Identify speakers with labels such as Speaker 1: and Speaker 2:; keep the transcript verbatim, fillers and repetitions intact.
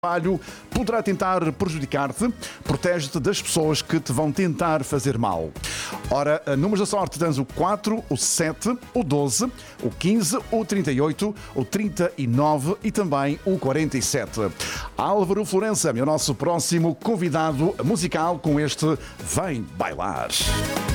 Speaker 1: Trabalho poderá tentar prejudicar-te, protege-te das pessoas que te vão tentar fazer mal. Ora, números da sorte tens o quatro, o sete, o doze, o quinze, o trinta e oito, o trinta e nove e também o quarenta e sete. Álvaro Florença é o nosso próximo convidado musical com este Vem Bailar.